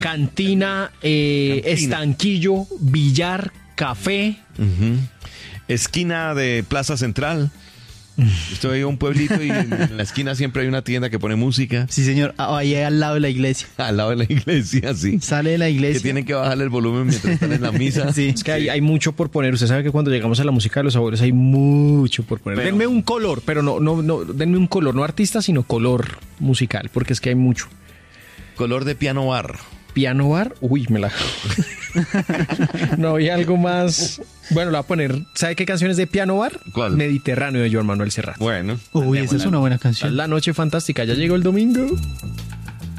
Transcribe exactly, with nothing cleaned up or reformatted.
cantina, eh, Cantina. estanquillo, billar, café. Uh-huh. Esquina de Plaza Central. Estoy en un pueblito y en la esquina siempre hay una tienda que pone música. Sí, señor. Ah, ahí al lado de la iglesia. Al lado de la iglesia, sí. Sale de la Que iglesia. tienen que bajarle el volumen mientras están en la misa. Sí. Es que hay, hay mucho por poner. Usted sabe que cuando llegamos a la música de los abuelos hay mucho por poner. Pero- denme un color, pero no, no, no, denme un color, no artista, sino color musical, porque es que hay mucho. Color de piano bar. Piano bar, uy, me la... No había algo más... Bueno, le voy a poner... ¿Sabe qué canción es de piano bar? ¿Cuál? Mediterráneo de Joan Manuel Serrat. Bueno. Uy, esa es una buena canción. La noche fantástica, ya llegó el domingo.